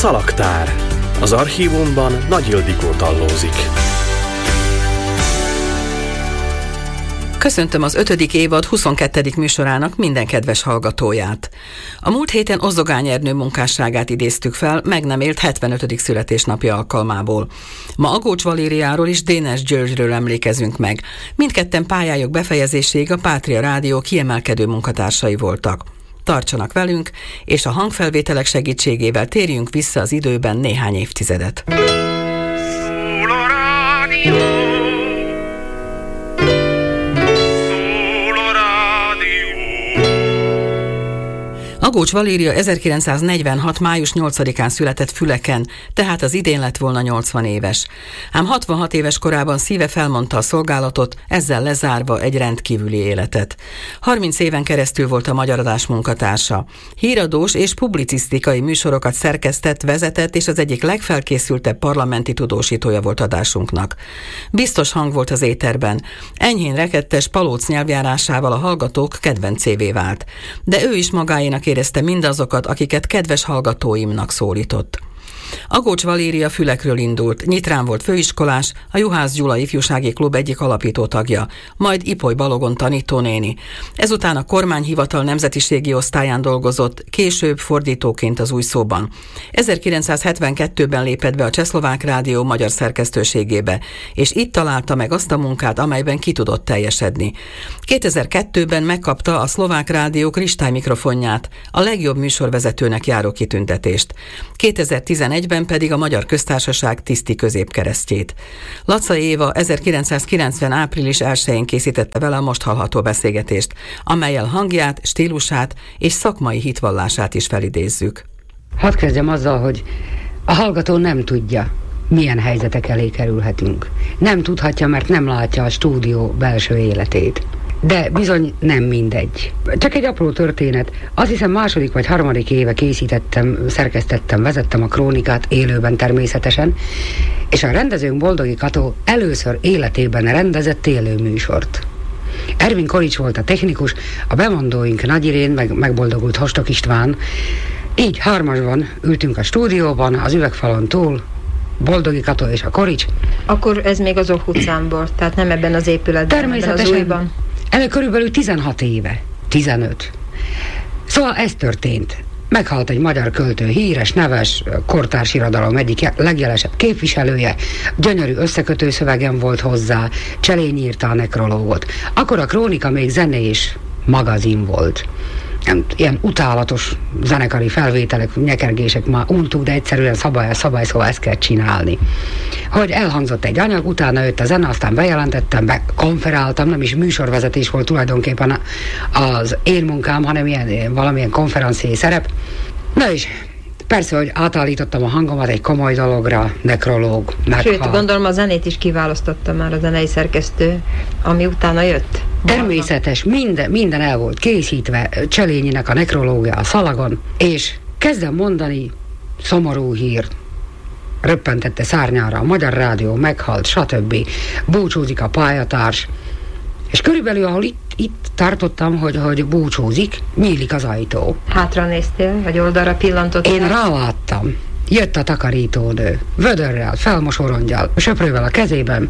Szalagtár. Az archívumban Nagy Ildikó tallózik. Köszöntöm az 5. évad 22. műsorának minden kedves hallgatóját. A múlt héten Ozdogány Ernő munkásságát idéztük fel, meg nem élt 75. születésnapja alkalmából. Ma Agócs Valériáról és Dénes Györgyről emlékezünk meg. Mindketten pályájuk befejezéséig a Pátria Rádió kiemelkedő munkatársai voltak. Tartsanak velünk, és a hangfelvételek segítségével térjünk vissza az időben néhány évtizedet. Agócs Valéria 1946. május 8-án született Füleken, tehát az idén lett volna 80 éves. Ám 66 éves korában szíve felmondta a szolgálatot, ezzel lezárva egy rendkívüli életet. 30 éven keresztül volt a Magyar Adás munkatársa. Híradós és publicisztikai műsorokat szerkesztett, vezetett, és az egyik legfelkészültebb parlamenti tudósítója volt adásunknak. Biztos hang volt az éterben. Enyhén rekettes palóc nyelvjárásával a hallgatók kedvencévé vált. De ő is magáénak érezte mindazokat, akiket kedves hallgatóimnak szólított. Agócs Valéria Fülekről indult, Nyitrán volt főiskolás, a Juhász Gyula ifjúsági klub egyik alapító tagja, majd Ipoly Balogon tanítónéni. Ezután a kormányhivatal nemzetiségi osztályán dolgozott, később fordítóként az Új Szóban. 1972-ben lépett be a Csehszlovák Rádió magyar szerkesztőségébe, és itt találta meg azt a munkát, amelyben ki tudott teljesedni. 2002-ben megkapta a Szlovák Rádió kristálymikrofonját, a legjobb műsorvezetőnek járó kitüntetést. 2011-ben pedig a Magyar Köztársaság tiszti középkeresztjét. Laca Éva 1990. április 1-én készítette vele a most hallható beszélgetést, amellyel hangját, stílusát és szakmai hitvallását is felidézzük. Hadd kezdjem azzal, hogy a hallgató nem tudja, milyen helyzetek elé kerülhetünk. Nem tudhatja, mert nem látja a stúdió belső életét. De bizony nem mindegy. Csak egy apró történet. Azt hiszem második vagy harmadik éve készítettem, szerkesztettem, vezettem a Krónikát élőben természetesen, és a rendezőnk Boldogi Kató először életében rendezett élőműsort. Ervin Korics volt a technikus, a bemondóink Nagy Irén, megboldogult Hostok István. Így hármasban ültünk a stúdióban, az üvegfalon túl, Boldogi Kató és a Korics. Akkor ez még az Ok utcán volt, tehát nem ebben az épületben, természetesen, ebben az újban. Elő körülbelül 16 éve, 15. Szóval ez történt. Meghalt egy magyar költő, híres, neves, kortárs irodalom egyik legjelesebb képviselője, gyönyörű összekötő szövegem volt hozzá, Cselényi írta a nekrológot. Akkor a Krónika még zenés magazin volt. Ilyen utálatos zenekari felvételek, nyekergések már untuk, de egyszerűen szabály, szóval ezt kell csinálni. Hogy elhangzott egy anyag, utána jött a zene, aztán bejelentettem, konferáltam, nem is műsorvezetés volt tulajdonképpen az én munkám, hanem valamilyen konferenciai szerep. Na és persze, hogy átállítottam a hangomat egy komoly dologra, nekrológ, Sőt, gondolom a zenét is kiválasztotta már a zenei szerkesztő, ami utána jött. Természetes, minden el volt készítve, Cselényinek a nekrológia a szalagon, és kezdem mondani, szomorú hír, röppentette szárnyára, a Magyar Rádió meghalt, stb. Búcsúzik a pályatárs, és körülbelül, ahol itt tartottam, hogy búcsúzik, nyílik az ajtó. Hátra néztél, vagy oldalra pillantottál? Én ráláttam. Jött a takarítónő, vödörrel, felmosorongyal, söprővel a kezében,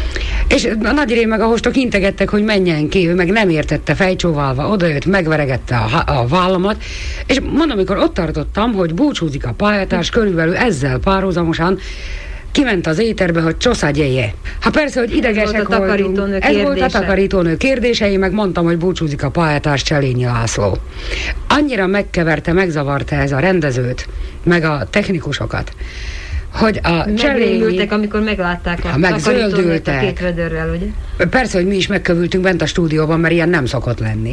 és a Nagy Irén meg a Hostok integettek, hogy menjen ki, ő meg nem értette, fejcsóválva odajött, megveregette a vállamat, és mondom, amikor ott tartottam, hogy búcsúzik a pályatárs, körülbelül ezzel párhuzamosan kiment az éterbe, hogy csoszagyeje. Hát persze, hogy idegesek voltunk. Ez volt a takarítónő kérdései, meg mondtam, hogy búcsúzik a pályatárs, Cselényi László. Annyira megkeverte, megzavarta ez a rendezőt, meg a technikusokat, hogy a Cselényi... amikor meglátták a takarítónőt a két vödörrel, ugye? Persze, hogy mi is megkövültünk bent a stúdióban, mert ilyen nem szokott lenni.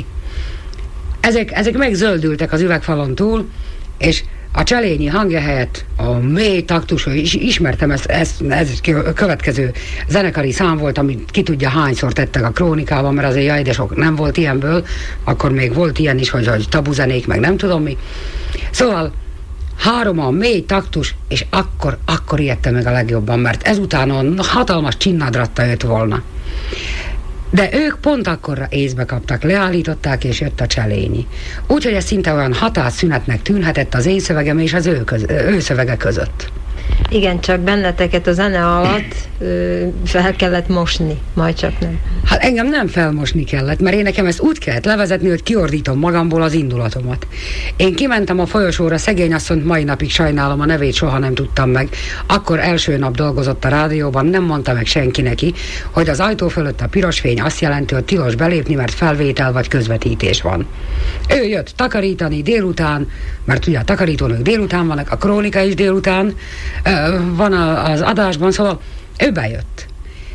Ezek megzöldültek az üvegfalon túl, és a Cselényi hangja helyett a mély taktus, ismertem ez következő zenekari szám volt, amit ki tudja hányszor tettek a Krónikában, mert azért jaj, de sok nem volt ilyenből, akkor még volt ilyen is, hogy tabuzenék, meg nem tudom mi. Szóval 3 a mély taktus, és akkor ijedtem meg a legjobban, mert ezután a hatalmas csinnadratta jött volna. De ők pont akkorra észbe kaptak, leállították, és jött a Cselényi. Úgyhogy ez szinte olyan határszünetnek tűnhetett az én szövegem és az ő szövege között. Igen, csak benneteket a zene alatt fel kellett mosni, majd csak nem. Hát engem nem felmosni kellett, mert én nekem ezt úgy kellett levezetni, hogy kiordítom magamból az indulatomat. Én kimentem a folyosóra, szegény asszonyt mai napig sajnálom, a nevét soha nem tudtam meg. Akkor első nap dolgozott a rádióban, nem mondta meg senki neki, hogy az ajtó fölött a piros fény azt jelenti, hogy tilos belépni, mert felvétel vagy közvetítés van. Ő jött takarítani délután, mert ugye a takarítónők délután vannak, a krónika is délután van az adásban, szóval ő bejött.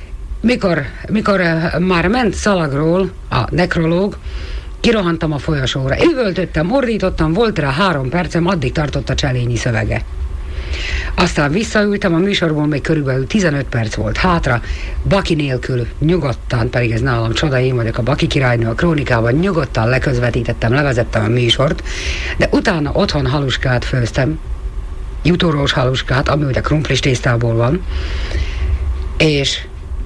Mikor már ment szalagról a nekrológ, kirohantam a folyosóra. Üvöltöttem, ordítottam, volt rá 3 percem, addig tartott a Cselényi szövege. Aztán visszaültem, a műsorból még körülbelül 15 perc volt hátra, baki nélkül, nyugodtan, pedig ez nálam csoda, én vagyok a Baki királynő a krónikában, nyugodtan leközvetítettem, levezettem a műsort, de utána otthon haluskát főztem, jutórós haluskát, ami ugye krumplis tésztából van, és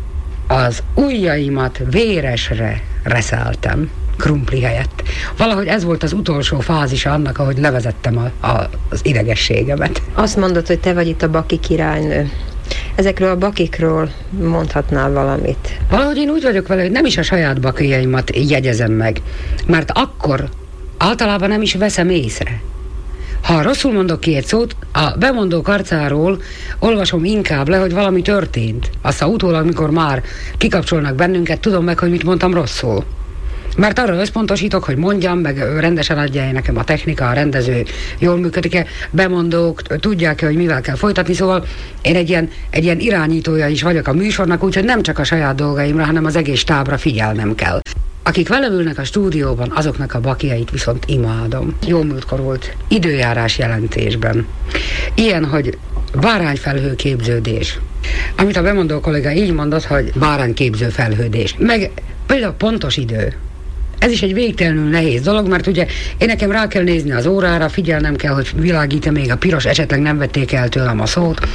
az ujjaimat véresre reszeltem krumpli helyett. Valahogy ez volt az utolsó fázisa annak, ahogy levezettem az idegességemet. Azt mondod, hogy te vagy itt a Baki királynő. Ezekről a bakikról mondhatnál valamit? Valahogy én úgy vagyok vele, hogy nem is a saját bakijaimat jegyezem meg, mert akkor általában nem is veszem észre. Ha rosszul mondok ki egy szót, a bemondók arcáról olvasom inkább le, hogy valami történt. Aztán utólag, mikor már kikapcsolnak bennünket, tudom meg, hogy mit mondtam rosszul. Mert arra összpontosítok, hogy mondjam, meg rendesen adja nekem a technika, a rendező jól működik-e, bemondók, tudják-e, hogy mivel kell folytatni, szóval én egy ilyen irányítója is vagyok a műsornak, úgyhogy nem csak a saját dolgaimra, hanem az egész stábra figyelnem kell. Akik velem ülnek a stúdióban, azoknak a bakiait viszont imádom. Jó múltkor volt időjárás jelentésben. Ilyen, hogy bárányfelhő képződés. Amit a bemondó kolléga így mondott, hogy bárányképző felhődés. Meg például pontos idő. Ez is egy végtelenül nehéz dolog, mert ugye én nekem rá kell nézni az órára, figyelnem kell, hogy világít-e még a piros, esetleg nem vették el tőlem a szót,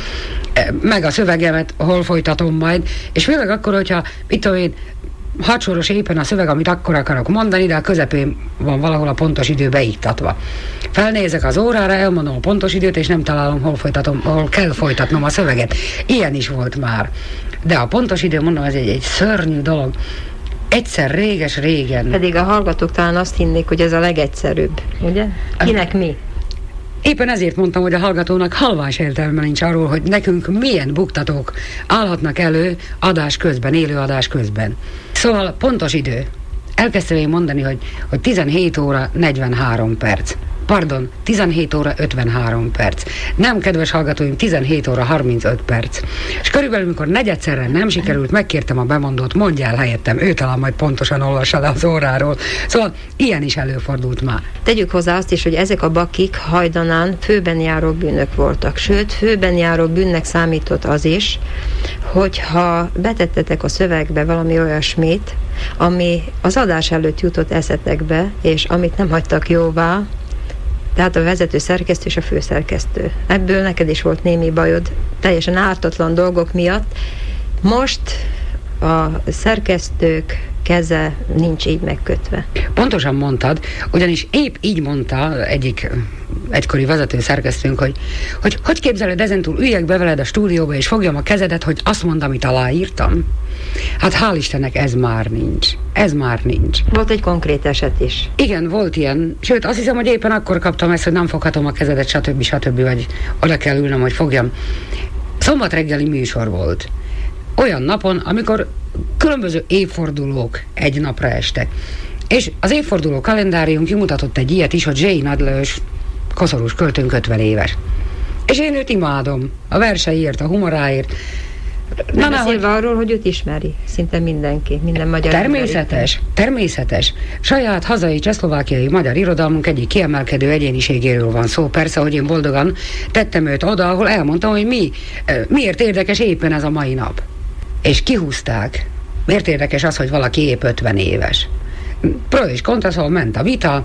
meg a szövegemet, hol folytatom majd, és főleg akkor, hogyha, mit tudom én, 6 soros éppen a szöveg, amit akkor akarok mondani, de a közepén van valahol a pontos idő beiktatva. Felnézek az órára, elmondom a pontos időt, és nem találom, hol kell folytatnom a szöveget. Ilyen is volt már. De a pontos idő, mondom, ez egy szörnyű dolog. Egyszer régen. Pedig a hallgatók talán azt hinnék, hogy ez a legegyszerűbb, ugye? Kinek mi? Éppen ezért mondtam, hogy a hallgatónak halvány értelme nincs arról, hogy nekünk milyen buktatók állhatnak elő adás közben, élő adás közben. Szóval pontos idő. Elkezdtem én mondani, hogy 17 óra 43 perc. Pardon, 17 óra 53 perc. Nem, kedves hallgatóim, 17 óra 35 perc. És körülbelül, mikor negyedszerre nem sikerült, megkértem a bemondót, mondja el helyettem, ő talán majd pontosan olvassa le az óráról. Szóval ilyen is előfordult már. Tegyük hozzá azt is, hogy ezek a bakik hajdanán főben járó bűnök voltak. Sőt, főben járó bűnnek számított az is, hogyha betettetek a szövegbe valami olyasmit, ami az adás előtt jutott eszetekbe, és amit nem hagytak jóvá, tehát a vezető szerkesztő és a főszerkesztő. Ebből neked is volt némi bajod, teljesen ártatlan dolgok miatt. Most a szerkesztők keze nincs így megkötve. Pontosan mondtad, ugyanis épp így mondta egyik egykori vezető szerkesztőnk, hogy képzeled, ezentúl üljek be veled a stúdióba, és fogjam a kezedet, hogy azt mondd, amit aláírtam. Hát hál' Istennek ez már nincs. Ez már nincs. Volt egy konkrét eset is. Igen, volt ilyen. Sőt, azt hiszem, hogy éppen akkor kaptam ezt, hogy nem foghatom a kezedet, stb. Vagy oda kell ülnöm, hogy fogjam. Szombat reggeli műsor volt. Olyan napon, amikor különböző évfordulók egy napra estek. És az évforduló kalendárium kimutatott egy ilyet is, hogy Zsei Nadlős koszorús költőnk 50 éves. És én őt imádom. A verseiért, a humoráért. Nem beszélve arról, hogy őt ismeri. Szinte mindenki, minden magyar Természetes. Saját hazai csehszlovákiai magyar irodalmunk egyik kiemelkedő egyéniségéről van szó. Persze, hogy én boldogan tettem őt oda, ahol elmondtam, hogy miért érdekes éppen ez a mai nap. És kihúzták. Miért érdekes az, hogy valaki épp 50 éves? Pro és kontra, szóval ment a vita,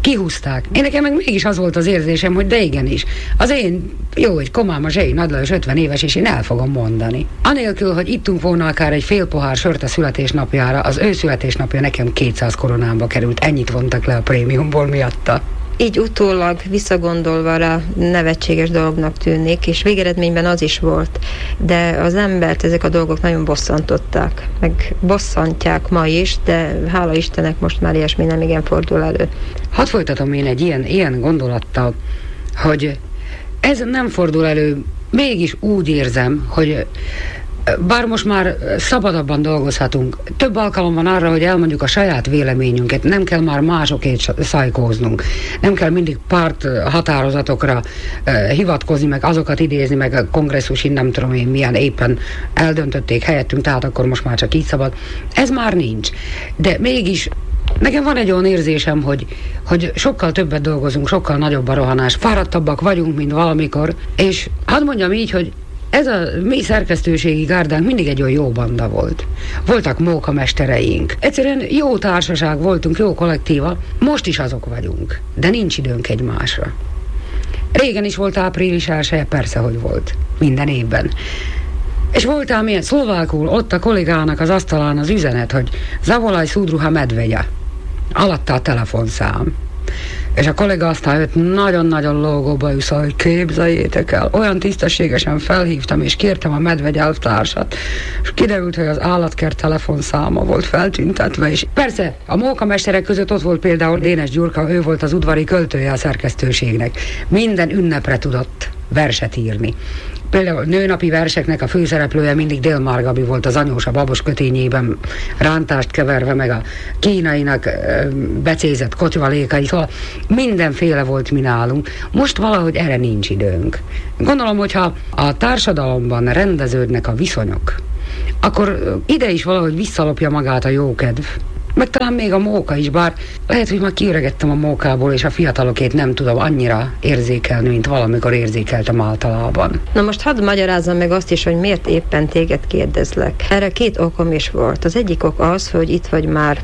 kihúzták. Én nekem meg mégis az volt az érzésem, hogy de igenis, az én jó, egy Komám a Zsei Nagy Lajos 50 éves, és én el fogom mondani. Anélkül, hogy ittunk volna akár egy fél pohár sört a születésnapjára, az ő születésnapja nekem 200 koronámba került. Ennyit vontak le a prémiumból miatta. Így utólag visszagondolva rá nevetséges dolognak tűnik, és végeredményben az is volt. De az embert ezek a dolgok nagyon bosszantották, meg bosszantják ma is, de hála Istennek most már ilyesmi nem igen fordul elő. Hadd folytatom én egy ilyen gondolattal, hogy ez nem fordul elő, mégis úgy érzem, hogy bár most már szabadabban dolgozhatunk, több alkalom van arra, hogy elmondjuk a saját véleményünket, nem kell már másokét szajkóznunk, nem kell mindig párt határozatokra hivatkozni, meg azokat idézni, meg a kongresszusi nem tudom én milyen éppen eldöntötték helyettünk, tehát akkor most már csak így szabad. Ez már nincs. De mégis nekem van egy olyan érzésem, hogy sokkal többet dolgozunk, sokkal nagyobb a rohanás, fáradtabbak vagyunk, mint valamikor, és hadd mondjam így, hogy ez a mi szerkesztőségi gárdánk mindig egy olyan jó banda volt. Voltak mókamestereink. Egyszerűen jó társaság voltunk, jó kollektíva. Most is azok vagyunk, de nincs időnk egymásra. Régen is volt április 1-e, persze, hogy volt. Minden évben. És voltál milyen szlovákul, ott a kollégának az asztalán az üzenet, hogy Zavolaj Szúdruha Medvegye. Alatta a telefonszám. És a kollega aztán jött nagyon-nagyon lógóba üszol, hogy képzeljétek el. Olyan tisztességesen felhívtam, és kértem a Medvegy elvtársat, és kiderült, hogy az állatkert telefonszáma volt feltüntetve, és persze a mókamesterek között ott volt például Dénes Gyurka, ő volt az udvari költője a szerkesztőségnek. Minden ünnepre tudott verset írni. Például nőnapi verseknek a főszereplője mindig Délmár Gabi volt, az anyós a babos kötényében rántást keverve, meg a kínainak becézett kotyvalékai, szóval mindenféle volt mi nálunk. Most valahogy erre nincs időnk. Gondolom, hogyha a társadalomban rendeződnek a viszonyok, akkor ide is valahogy visszalopja magát a jókedv. Meg talán még a móka is, bár lehet, hogy már kiöregettem a mókából, és a fiatalokét nem tudom annyira érzékelni, mint valamikor érzékeltem általában. Na most hadd magyarázzam meg azt is, hogy miért éppen téged kérdezlek. Erre 2 okom is volt. Az egyik ok az, hogy itt vagy már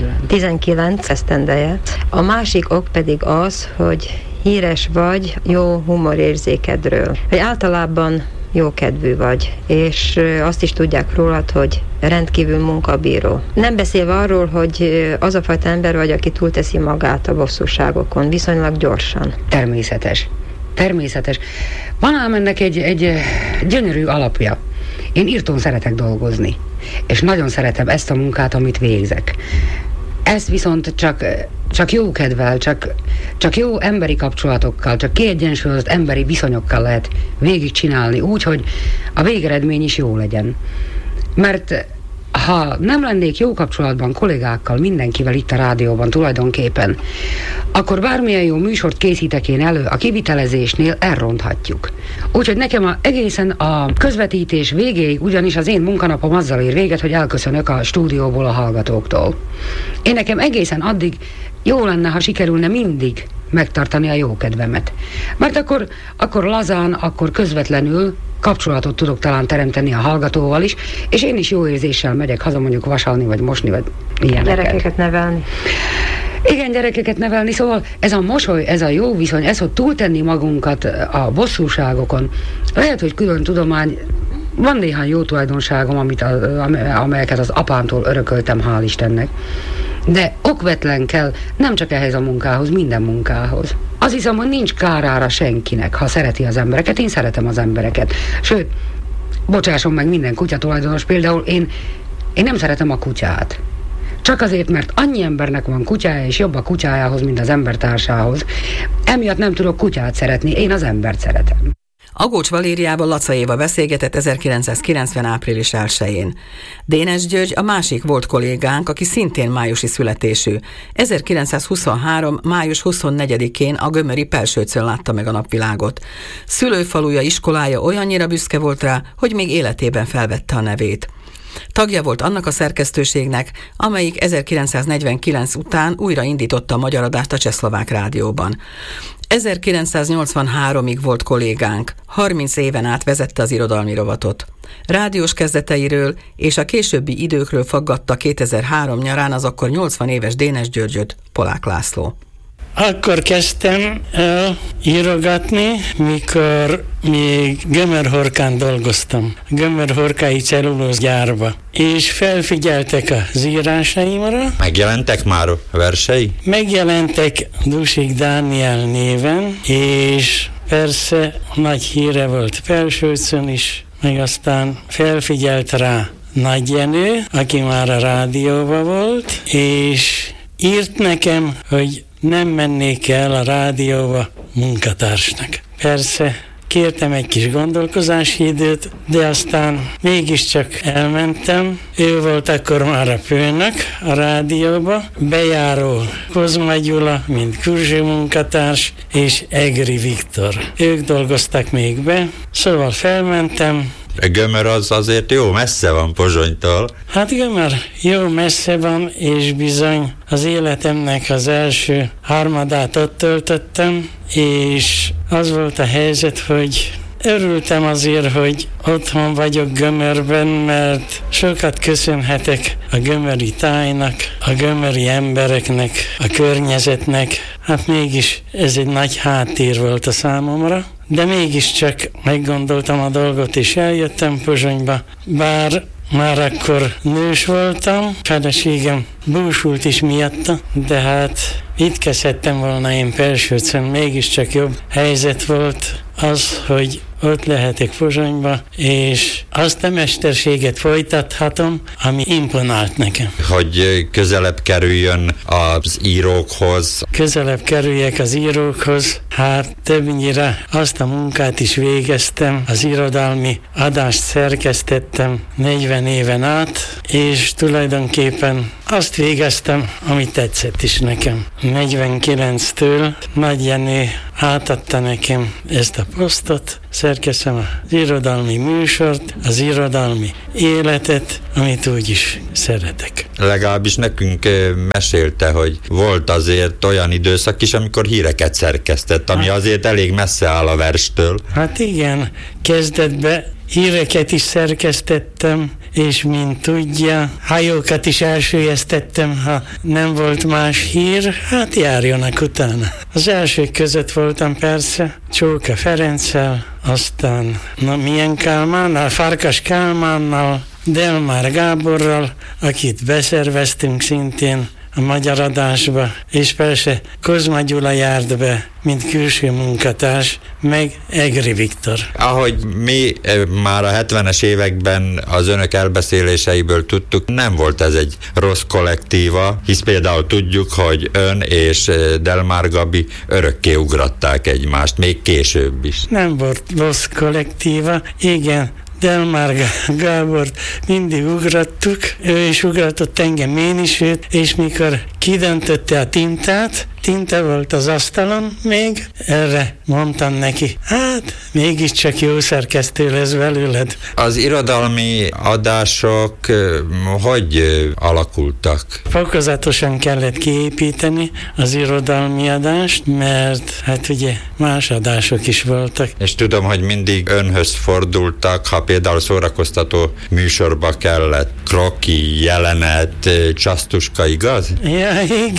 19 esztendeje. A másik ok pedig az, hogy híres vagy jó humorérzékedről. Vagy általában jókedvű vagy, és azt is tudják rólad, hogy rendkívül munkabíró. Nem beszélve arról, hogy az a fajta ember vagy, aki túlteszi magát a bosszúságokon, viszonylag gyorsan. Természetes. Van ám ennek egy gyönyörű alapja. Én írtón szeretek dolgozni, és nagyon szeretem ezt a munkát, amit végzek. Ezt viszont csak jó kedvel, csak jó emberi kapcsolatokkal, csak kiegyensúlyozott emberi viszonyokkal lehet végigcsinálni úgy, hogy a végeredmény is jó legyen. Mert ha nem lennék jó kapcsolatban kollégákkal, mindenkivel itt a rádióban tulajdonképpen, akkor bármilyen jó műsort készítek én elő, a kivitelezésnél elronthatjuk. Úgyhogy nekem egészen a közvetítés végéig, ugyanis az én munkanapom azzal ér véget, hogy elköszönök a stúdióból a hallgatóktól. Én nekem egészen addig jó lenne, ha sikerülne mindig megtartani a jó kedvemet. Mert akkor lazán, akkor közvetlenül kapcsolatot tudok talán teremteni a hallgatóval is, és én is jó érzéssel megyek haza mondjuk vasalni, vagy mosni, vagy ilyeneket. Gyerekeket nevelni. Igen, gyerekeket nevelni, szóval ez a mosoly, ez a jó viszony, ez, hogy túltenni magunkat a bosszúságokon, lehet, hogy külön tudomány, van néhány jó tulajdonságom, amelyeket az apámtól örököltem, hál' Istennek. De okvetlen kell nem csak ehhez a munkához, minden munkához. Azt hiszem, hogy nincs kárára senkinek, ha szereti az embereket. Én szeretem az embereket. Sőt, bocsásson meg minden kutyatulajdonos, például én nem szeretem a kutyát. Csak azért, mert annyi embernek van kutyája, és jobb a kutyájához, mint az embertársához. Emiatt nem tudok kutyát szeretni, én az embert szeretem. Agócs Valériával Laca Éva beszélgetett 1990. április 1-én. Dénes György a másik volt kollégánk, aki szintén májusi születésű. 1923. május 24-én a gömöri Pelsőcön látta meg a napvilágot. Szülőfaluja, iskolája olyannyira büszke volt rá, hogy még életében felvette a nevét. Tagja volt annak a szerkesztőségnek, amelyik 1949 után újra indította a magyar adást a Csehszlovák rádióban. 1983-ig volt kollégánk, 30 éven át vezette az irodalmi rovatot. Rádiós kezdeteiről és a későbbi időkről faggatta 2003 nyarán az akkor 80 éves Dénes Györgyöt Polák László. akkor kezdtem el írogatni, mikor még Gömör-Horkán dolgoztam, Gömör-Horkái cellulózgyárba, és felfigyeltek az írásaimra. Megjelentek már versei? Megjelentek Dusik Dániel néven, és persze nagy híre volt Felsőcön is, meg aztán felfigyelt rá Nagy Jenő, aki már a rádióban volt, és írt nekem, hogy nem mennék el a rádióba munkatársnak. Persze kértem egy kis gondolkozási időt, de aztán mégiscsak elmentem. Ő volt akkor már a főnök a rádióba, bejáró Kozma Gyula, mint külső munkatárs, és Egri Viktor. Ők dolgoztak még be, szóval felmentem. Gömör az azért jó messze van Pozsonytól. Hát Gömör jó messze van, és bizony az életemnek az első harmadát ott töltöttem, és az volt a helyzet, hogy örültem azért, hogy otthon vagyok Gömörben, mert sokat köszönhetek a gömöri tájnak, a gömöri embereknek, a környezetnek. Hát mégis ez egy nagy háttér volt a számomra, de mégiscsak meggondoltam a dolgot, és eljöttem Pozsonyba, bár már akkor nős voltam, feleségem búsult is miatta, de hát itt kezdhettem volna én Felsőcön, mégiscsak jobb helyzet volt az, hogy ott lehetek Pozsonyba, és azt a mesterséget folytathatom, ami imponált nekem. Hogy közelebb kerüljön az írókhoz. Közelebb kerüljek az írókhoz, hát többnyire azt a munkát is végeztem, az irodalmi adást szerkesztettem 40 éven át, és tulajdonképpen azt végeztem, ami tetszett is nekem. 49-től Nagy Jenő átadta nekem ezt a posztot, szerkesztem az irodalmi műsort, az irodalmi életet, amit úgyis szeretek. Legalábbis nekünk mesélte, hogy volt azért olyan időszak is, amikor híreket szerkesztett, ami azért elég messze áll a verstől. Hát igen, kezdetben híreket is szerkesztettem, és mint tudja, hajókat is elsüllyesztettem, ha nem volt más hír, hát járjanak utána. Az elsők között voltam persze, Csóka Ferenccel, aztán milyen Kálmánnal, Farkas Kálmánnal, Delmár Gáborral, akit beszerveztünk szintén a magyar adásba, és persze Kozma Gyula járt be, mint külső munkatárs, meg Egri Viktor. Ahogy mi már a 70-es években az önök elbeszéléseiből tudtuk, nem volt ez egy rossz kollektíva, hisz például tudjuk, hogy ön és Delmár Gabi örökké ugratták egymást, még később is. Nem volt rossz kollektíva, igen, Delmár Gábort mindig ugrattuk, ő is ugratott engem, én is őt, és mikor kidöntötte a tintát, tinta volt az asztalon még, erre mondtam neki, hát mégiscsak jó szerkesztő lesz belőled. Az irodalmi adások hogy alakultak? Fokozatosan kellett kiépíteni az irodalmi adást, mert hát ugye más adások is voltak. És tudom, hogy mindig önhöz fordultak, ha például szórakoztató műsorba kellett kroki, jelenet, csasztuska, igaz? Ja,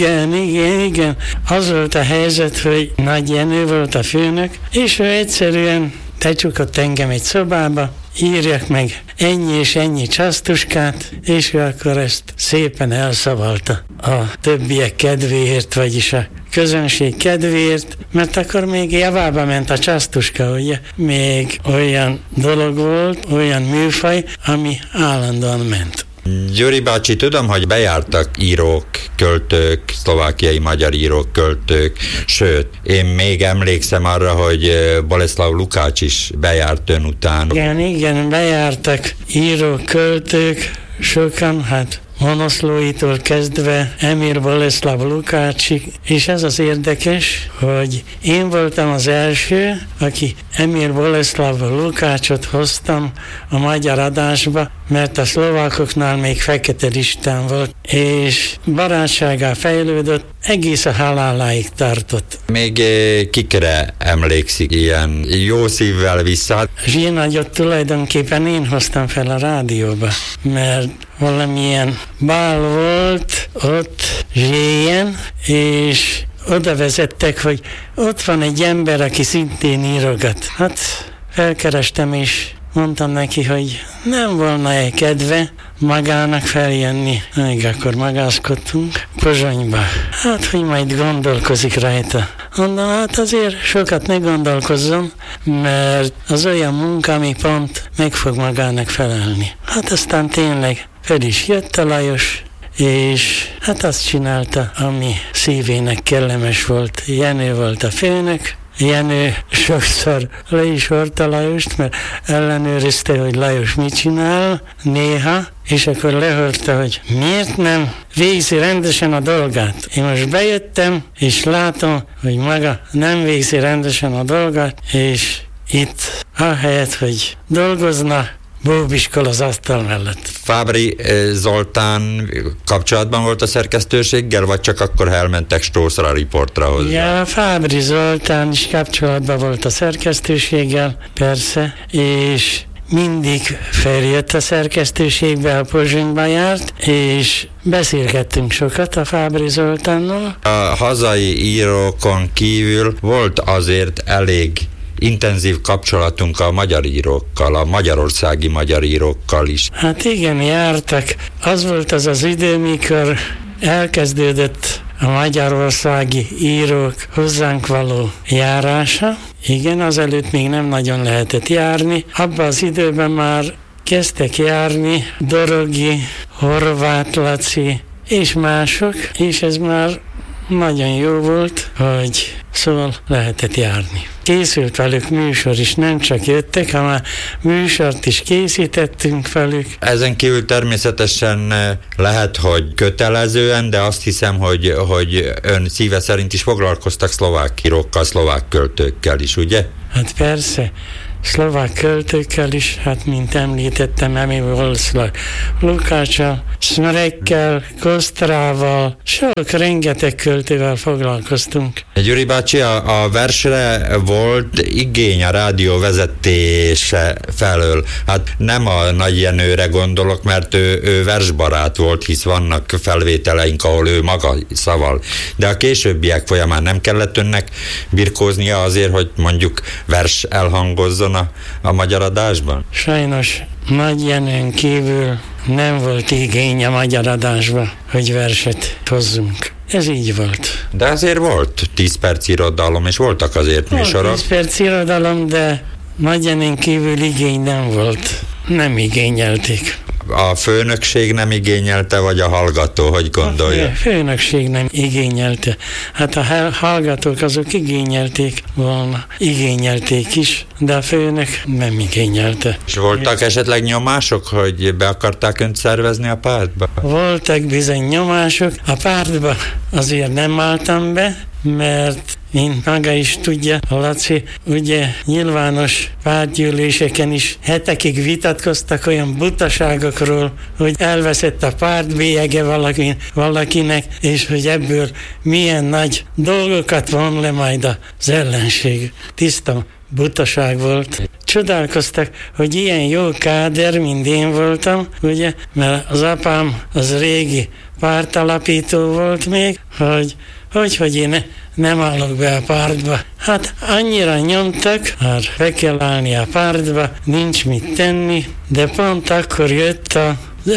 igen. Az volt a helyzet, hogy Nagy Jenő volt a főnök, és ő egyszerűen becsukott engem egy szobába, írjak meg ennyi és ennyi csasztuskát, és ő akkor ezt szépen elszavalta a többiek kedvéért, vagyis a közönség kedvéért, mert akkor még javába ment a csasztuska, ugye? Még olyan dolog volt, olyan műfaj, ami állandóan ment. Gyuri bácsi, tudom, hogy bejártak írók, költők, szlovákiai magyar írók, költők, sőt, én még emlékszem arra, hogy Boleszláv Lukács is bejárt ön után. Igen, bejártak írók, költők, sokan, hát Monoszlóitól kezdve Emir Boleszláv Lukácsig, és ez az érdekes, hogy én voltam az első, aki Emir Boleszláv Lukácsot hoztam a magyar adásba, mert a szlovákoknál még fekete listán volt, és barátságá fejlődött, egész a haláláig tartott. Még kikre emlékszik ilyen jó szívvel vissza? Zsinagyot tulajdonképpen én hoztam fel a rádióba, mert valamilyen bál volt ott Zsélyen, és oda vezettek, hogy ott van egy ember, aki szintén írogat. Hát felkerestem, és mondtam neki, hogy nem volna-e kedve magának feljönni. Még akkor magázkodtunk Pozsonyba. Hát, hogy majd gondolkozik rajta. Mondom, hát azért sokat ne gondolkozzon, mert az olyan munka, ami pont meg fog magának felelni. Hát aztán tényleg fel is jött a Lajos, és hát azt csinálta, ami szívének kellemes volt. Jenő volt a főnök, Jenő sokszor le is hordta Lajost, mert ellenőrizte, hogy Lajos mit csinál néha, és akkor lehordta, hogy miért nem végzi rendesen a dolgát. Én most bejöttem, és látom, hogy maga nem végzi rendesen a dolgát, és itt ahelyett, hogy dolgozna, bóbiskol az asztal mellett. Fábry Zoltán kapcsolatban volt a szerkesztőséggel, vagy csak akkor elmentek Strószra riportra hozzá? Ja, Fábry Zoltán is kapcsolatban volt a szerkesztőséggel, persze, és mindig feljött a szerkesztőségbe, a Pozsonyba járt, és beszélgettünk sokat a Fábry Zoltánnal. A hazai írókon kívül volt azért elég intenzív kapcsolatunk a magyar írókkal, a magyarországi magyar írókkal is. Hát igen, jártak. Az volt az idő, mikor elkezdődött a magyarországi írók hozzánk való járása. Igen, azelőtt még nem nagyon lehetett járni. Abban az időben már kezdtek járni Dorogi, Horváth Laci és mások, és ez már nagyon jó volt, hogy szóval lehetett járni. Készült velük műsor is, nem csak jöttek, hanem műsort is készítettünk velük. Ezen kívül természetesen lehet, hogy kötelezően, de azt hiszem, hogy ön szíve szerint is foglalkoztak szlovák írókkal, szlovák költőkkel is, ugye? Hát persze. Szlovák költőkkel is, hát mint említettem, Emi Volszlak, Lukáccsal, Smrekkel, Kosztrával, rengeteg költővel foglalkoztunk. Gyuri bácsi, a versre volt igény a rádió vezetése felől. Hát nem a Nagy Jenőre gondolok, mert ő versbarát volt, hisz vannak felvételeink, ahol ő maga szaval. De a későbbiek folyamán nem kellett önnek birkóznia azért, hogy mondjuk vers elhangozzon a magyar adásban? Sajnos Nagy Jenőn kívül nem volt igény a magyar adásba, hogy verset hozzunk. Ez így volt. De azért volt 10 perc irodalom, és voltak azért műsorok. 10 perc irodalom, de Nagy Jenőn kívül igény nem volt. Nem igényelték. A főnökség nem igényelte, vagy a hallgató, hogy gondolja? A főnökség nem igényelte. Hát a hallgatók azok igényelték volna. Igényelték is, de a főnök nem igényelte. És voltak esetleg nyomások, hogy be akarták önt szervezni a pártba? Voltak bizony nyomások. A pártba azért nem álltam be, mert mint maga is tudja, a Laci, ugye nyilvános pártgyűléseken is hetekig vitatkoztak olyan butaságokról, hogy elveszett a pártbélyege valakinek, és hogy ebből milyen nagy dolgokat von le majd az ellenség. Tiszta butaság volt. Csodálkoztak, hogy ilyen jó káder, mint én voltam, ugye, mert az apám az régi pártalapító volt még, hogy én nem állok be a pártba. Hát annyira nyomtak, már be kell állni a pártba, nincs mit tenni, de pont akkor jött az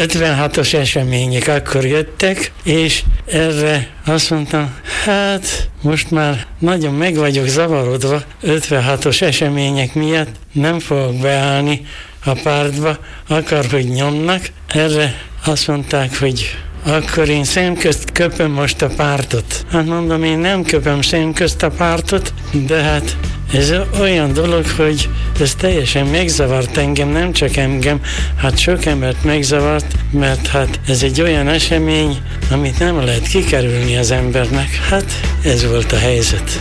56-os események, akkor jöttek, és erre azt mondtam, hát most már nagyon meg vagyok zavarodva 56-os események miatt, nem fogok beállni a pártba, akar, hogy nyomnak. Erre azt mondták, hogy akkor én szemközt köpöm most a pártot. Hát mondom, én nem köpöm szemközt a pártot, de hát ez olyan dolog, hogy ez teljesen megzavart engem, nem csak engem, hát sok embert megzavart, mert hát ez egy olyan esemény, amit nem lehet kikerülni az embernek. Hát ez volt a helyzet.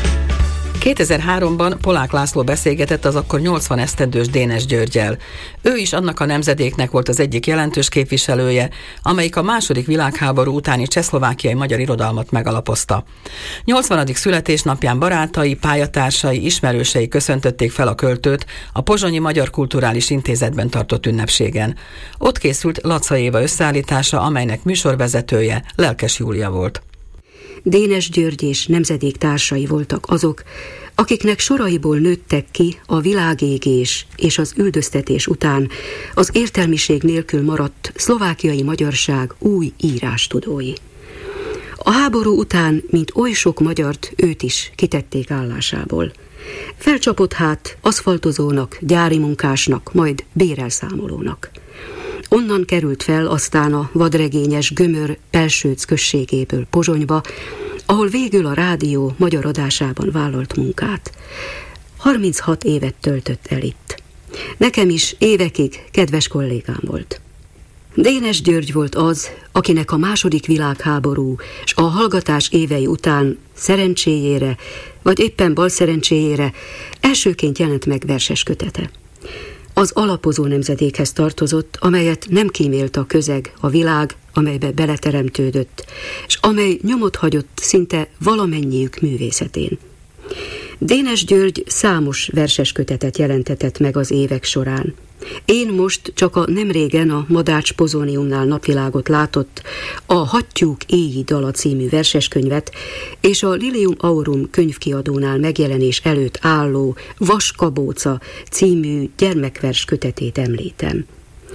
2003-ban Polák László beszélgetett az akkor 80 esztendős Dénes Györggyel. Ő is annak a nemzedéknek volt az egyik jelentős képviselője, amelyik a II. Világháború utáni csehszlovákiai magyar irodalmat megalapozta. 80. születésnapján barátai, pályatársai, ismerősei köszöntötték fel a költőt a Pozsonyi Magyar Kulturális Intézetben tartott ünnepségen. Ott készült Laca Éva összeállítása, amelynek műsorvezetője Lelkes Júlia volt. Dénes György és nemzedék társai voltak azok, akiknek soraiból nőttek ki a világégés és az üldöztetés után az értelmiség nélkül maradt szlovákiai magyarság új írástudói. A háború után, mint oly sok magyart, őt is kitették állásából. Felcsapott hát aszfaltozónak, gyári munkásnak, majd bérelszámolónak. Onnan került fel aztán a vadregényes Gömör Pelsőc községéből Pozsonyba, ahol végül a rádió magyar adásában vállalt munkát. 36 évet töltött el itt. Nekem is évekig kedves kollégám volt. Dénes György volt az, akinek a második világháború és a hallgatás évei után szerencséjére, vagy éppen bal szerencséjére elsőként jelent meg verses kötete. Az alapozó nemzedékhez tartozott, amelyet nem kímélt a közeg, a világ, amelybe beleteremtődött, és amely nyomot hagyott szinte valamennyiük művészetén. Dénes György számos verses kötetet jelentetett meg az évek során. Én most csak a nemrégen a Madács Pozóniumnál napvilágot látott a Hattyúk éji dala című verseskönyvet és a Lilium Aurum könyvkiadónál megjelenés előtt álló Vaskabóca című gyermekvers kötetét említem.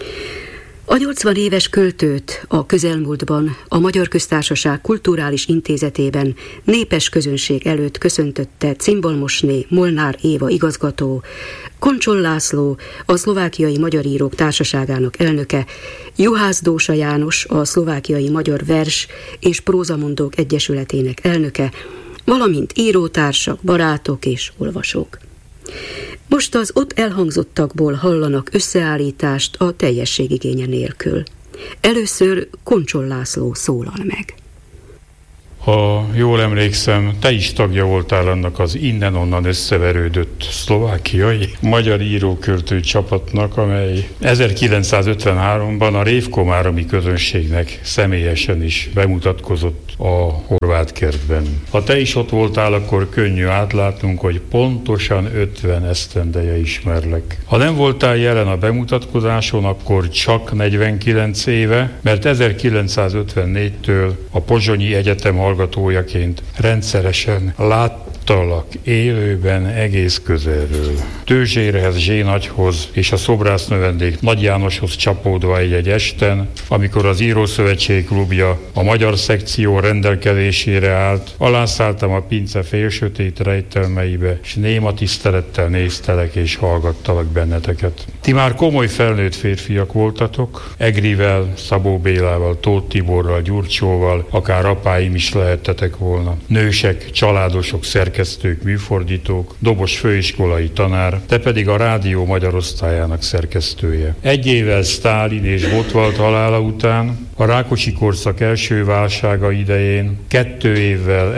A 80 éves költőt a közelmúltban a Magyar Köztársaság Kulturális Intézetében népes közönség előtt köszöntötte Cimbalmosné Molnár Éva igazgató, Koncsol László, a Szlovákiai Magyar Írók Társaságának elnöke, Juhász Dósa János, a Szlovákiai Magyar Vers és Prózamondók Egyesületének elnöke, valamint írótársak, barátok és olvasók. Most az ott elhangzottakból hallanak összeállítást a teljesség igénye nélkül. Először Koncsol László szólal meg. Ha jól emlékszem, te is tagja voltál annak az innen-onnan összeverődött szlovákiai magyar íróköltő csapatnak, amely 1953-ban a révkomáromi közönségnek személyesen is bemutatkozott a Horváth kertben. Ha te is ott voltál, akkor könnyű átlátnunk, hogy pontosan 50 esztendeje ismerlek. Ha nem voltál jelen a bemutatkozáson, akkor csak 49 éve, mert 1954-től a Pozsonyi Egyetem hallgatójaként rendszeresen láttalak élőben egész közelről. Tőzsérehez, Zsénagyhoz és a szobrásznövendék Nagy Jánoshoz csapódva egy esten, amikor az Írószövetség klubja a magyar szekció rendelkezésére állt, alászálltam a pince félsötét rejtelmeibe, s néma tisztelettel néztelek és hallgattalak benneteket. Ti már komoly felnőtt férfiak voltatok, Egrivel, Szabó Bélával, Tóth Tiborral, Gyurcsóval, akár apáim is lehettetek volna. Nősek, családosok, szerkesztők, műfordítók, Dobos főiskolai tanár, te pedig a rádió magyar osztályának szerkesztője. Egy évvel Sztálin és Gottwald halála után, a Rákosi korszak első válsága idején, 2 évvel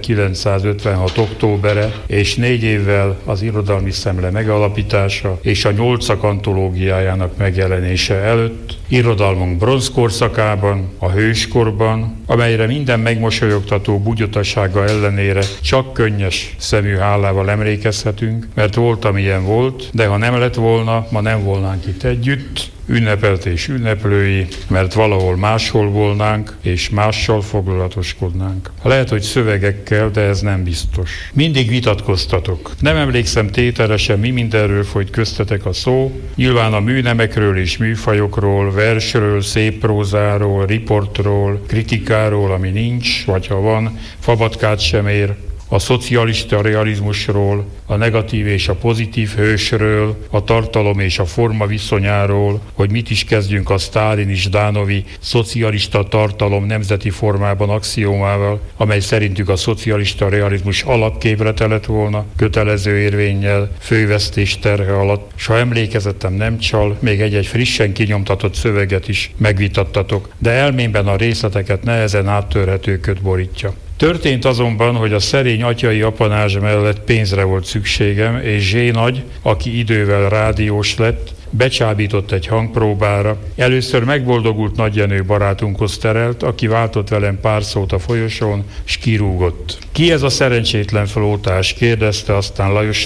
1956. októbere és 4 évvel az Irodalmi Szemle megalapítása és a 8-ak antológiájának megjelenése előtt, irodalmunk bronzkorszakában, a hőskorban, amelyre minden megmosolyogtató bugyotasága ellenére csak könnyes szemű hálával emlékezhetünk, mert volt, amilyen volt, de ha nem lett volna, ma nem volnánk itt együtt, ünnepelt és ünneplői, mert valahol máshol volnánk, és mással foglalatoskodnánk. Lehet, hogy szövegekkel, de ez nem biztos. Mindig vitatkoztatok. Nem emlékszem tételesen, mi mindenről folyt köztetek a szó, nyilván a műnemekről és műfajokról, versről, szép prózáról, riportról, kritikáról, ami nincs, vagy ha van, fabatkát sem ér, a szocialista realizmusról, a negatív és a pozitív hősről, a tartalom és a forma viszonyáról, hogy mit is kezdjünk a sztálini-zsdánovi szocialista tartalom nemzeti formában axiómával, amely szerintük a szocialista realizmus alapképlete lett volna, kötelező érvénnyel, fővesztés terhe alatt, s ha emlékezetem nem csal, még egy-egy frissen kinyomtatott szöveget is megvitattatok, de elmémben a részleteket nehezen áttörhető köd borítja. Történt azonban, hogy a szerény atyai apanázs mellett pénzre volt szükségem, és Zsénagy, aki idővel rádiós lett, becsábított egy hangpróbára. Először megboldogult Nagy Jenő barátunkhoz terelt, aki váltott velem pár szót a folyosón, s kirúgott. Ki ez a szerencsétlen flótás? Kérdezte aztán Lajostól.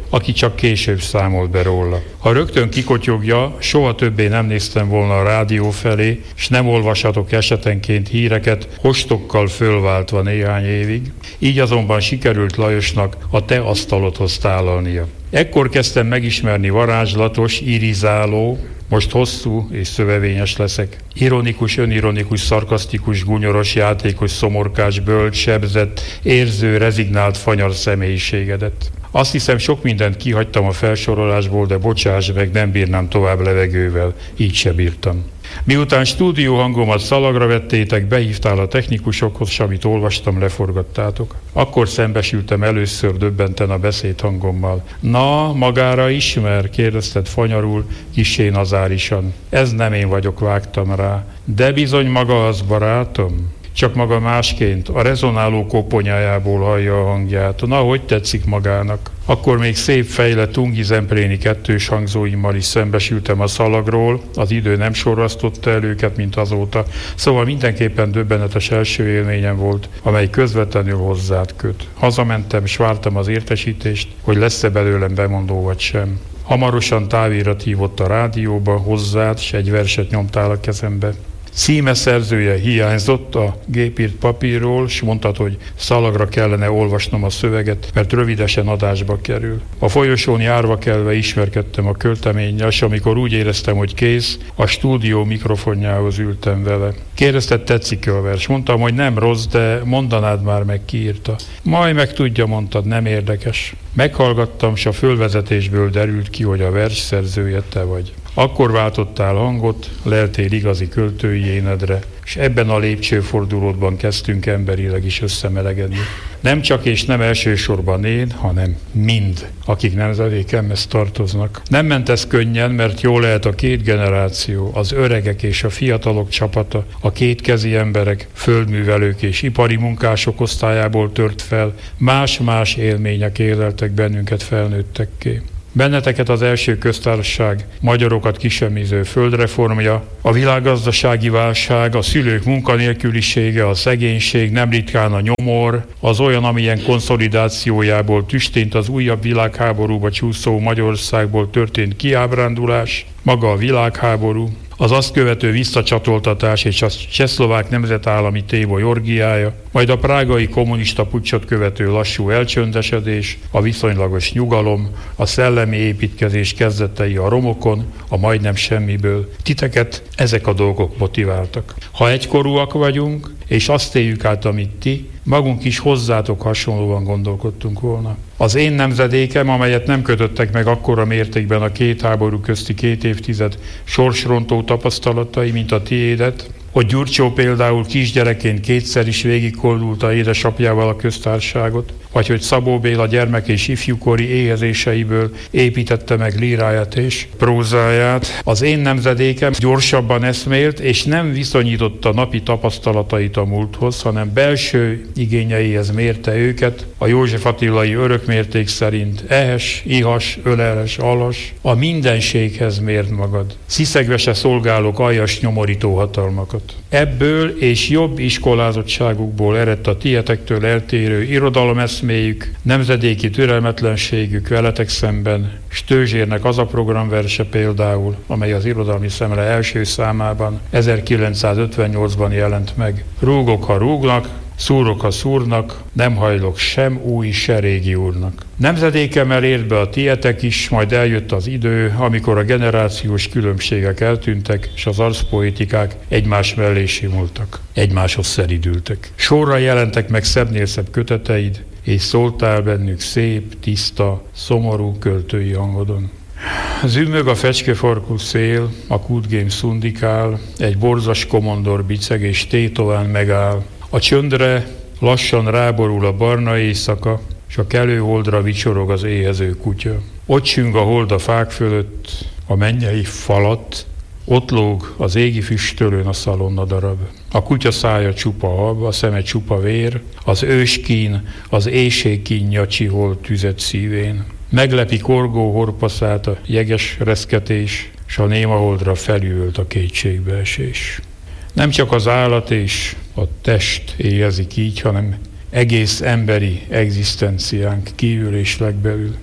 aki csak később számolt be róla. Ha rögtön kikotyogja, soha többé nem néztem volna a rádió felé, és nem olvashatok esetenként híreket, ostokkal fölváltva néhány évig. Így azonban sikerült Lajosnak a te asztalodhoz tálalnia. Ekkor kezdtem megismerni varázslatos, irizáló, most hosszú és szövevényes leszek. Ironikus, önironikus, szarkasztikus, gunyoros, játékos, szomorkás, bölcs, sebzett, érző, rezignált, fanyar személyiségedet. Azt hiszem, sok mindent kihagytam a felsorolásból, de bocsáss meg, nem bírnám tovább levegővel, így se bírtam. Miután stúdióhangomat szalagra vettétek, behívtál a technikusokhoz, s amit olvastam, leforgattátok. Akkor szembesültem először döbbenten a beszédhangommal. Na, magára ismer? Kérdezted fanyarul, kissé nazárisan. Ez nem én vagyok, vágtam rá. De bizony maga az, barátom. Csak maga másként, a rezonáló koponyájából hallja a hangját. Na, hogy tetszik magának? Akkor még szép fejlett Ungi Zempléni kettős hangzóimmal is szembesültem a szalagról, az idő nem sorrasztotta el őket, mint azóta, szóval mindenképpen döbbenetes első élményem volt, amely közvetlenül hozzád köt. Hazamentem, s vártam az értesítést, hogy lesz-e belőlem bemondó vagy sem. Hamarosan távirat hívott a rádióba, hozzád, s egy verset nyomtál a kezembe. Címe szerzője hiányzott a gépírt papírról, s mondtad, hogy szalagra kellene olvasnom a szöveget, mert rövidesen adásba kerül. A folyosón járva kelve ismerkedtem a költeménnyel, s amikor úgy éreztem, hogy kész, a stúdió mikrofonjához ültem vele. Kérdezted, tetszik-e a vers? Mondtam, hogy nem rossz, de mondanád már meg, ki írta. Majd meg tudja, mondtad, nem érdekes. Meghallgattam, s a fölvezetésből derült ki, hogy a vers szerzője te vagy. Akkor váltottál hangot, leltél igazi költői énedre, és ebben a lépcsőfordulódban kezdtünk emberileg is összemelegedni. Nem csak és nem elsősorban én, hanem mind, akik nemzedékemhez tartoznak. Nem ment ez könnyen, mert jól lehet a két generáció, az öregek és a fiatalok csapata, a kétkezi emberek, földművelők és ipari munkások osztályából tört fel, más-más élmények éleltek bennünket felnőttekké. Benneteket az első köztársaság, magyarokat kisemmiző földreformja, a világgazdasági válság, a szülők munkanélkülisége, a szegénység, nem ritkán a nyomor, az olyan, amilyen konszolidációjából tüstént az újabb világháborúba csúszó Magyarországból történt kiábrándulás, maga a világháború, az azt követő visszacsatoltatás és a csehszlovák nemzetállami téboly orgiája, majd a prágai kommunista puccsot követő lassú elcsöndesedés, a viszonylagos nyugalom, a szellemi építkezés kezdetei a romokon, a majdnem semmiből. Titeket ezek a dolgok motiváltak. Ha egykorúak vagyunk, és azt éljük át, amit ti, magunk is hozzátok hasonlóan gondolkodtunk volna. Az én nemzedékem, amelyet nem kötöttek meg akkora mértékben a két háború közti 2 évtized sorsrontó tapasztalatai, mint a tiédet, hogy Gyurcsó például kisgyerekként kétszer is végigkoldulta édesapjával a köztársaságot, vagy hogy Szabó Béla gyermek és ifjúkori éhezéseiből építette meg líráját és prózáját. Az én nemzedékem gyorsabban eszmélt, és nem viszonyította napi tapasztalatait a múlthoz, hanem belső igényeihez mérte őket, a József Attilai örökmérték szerint ehes, ihas, öleles, alas, a mindenséghez mért magad. Sziszegve se szolgálok aljas nyomorító hatalmakat. Ebből és jobb iskolázottságukból eredt a tietektől eltérő irodalomeszméjük, nemzedéki türelmetlenségük veletek szemben, Stőzsérnek az a programverse például, amely az Irodalmi Szemle első számában 1958-ban jelent meg. Rúgok, ha rúgnak, szúrok, ha szúrnak, nem hajlok sem új, se régi úrnak. Nemzedékemmel ért be a tietek is, majd eljött az idő, amikor a generációs különbségek eltűntek, és az arcpoetikák egymás mellé simultak, egymáshoz szeridültek. Sorra jelentek meg szebbnél szebb köteteid, és szóltál bennük szép, tiszta, szomorú költői hangodon. Zümmög a fecskefarkú szél, a kútgém szundikál, egy borzas komondor biceg és tétován megáll. A csöndre lassan ráborul a barna éjszaka, s a kelőholdra vicsorog az éhező kutya. Ott süng a hold a fák fölött, a mennyei falat, ott lóg az égi füstölőn a szalonna darab. A kutya szája csupa hab, a szeme csupa vér, az őskín, az éjség kínja csihol tüzet szívén. Meglepi korgó horpaszát a jeges reszketés, s a néma holdra felült a kétségbeesés. Nem csak az állat és a test éhezik így, hanem egész emberi egzisztenciánk kívül és legbelül.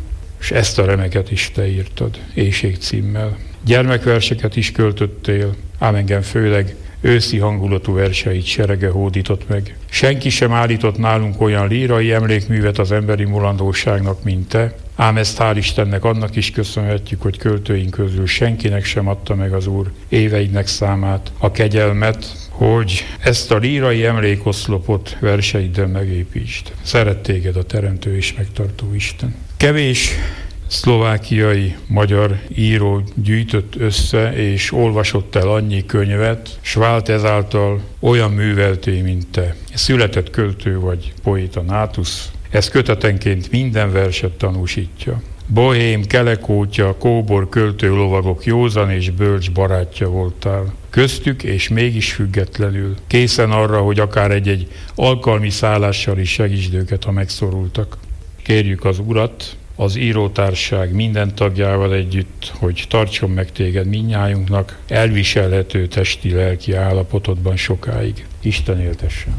és ezt a remeket is te írtad, éjség címmel. Gyermekverseket is költöttél, ám engem főleg őszi hangulatú verseit serege hódított meg. Senki sem állított nálunk olyan lírai emlékművet az emberi mulandóságnak, mint te, ám ezt hál' Istennek annak is köszönhetjük, hogy költőink közül senkinek sem adta meg az Úr éveidnek számát, a kegyelmet, hogy ezt a lírai emlékoszlopot verseiddel megépítsd. Szeret téged a Teremtő és megtartó Isten. Kevés szlovákiai magyar író gyűjtött össze és olvasott el annyi könyvet, s vált ezáltal olyan művelté, mint te. Született költő vagy poéta nátusz, ez kötetenként minden verset tanúsítja. Bohém, kelekótya, kóbor költő lovagok józan és bölcs barátja voltál. Köztük és mégis függetlenül, készen arra, hogy akár egy-egy alkalmi szállással is segítsd őket, ha megszorultak. Kérjük az Urat, az írótárság minden tagjával együtt, hogy tartson meg téged mindnyájunknak elviselhető testi-lelki állapotodban sokáig. Isten éltessen!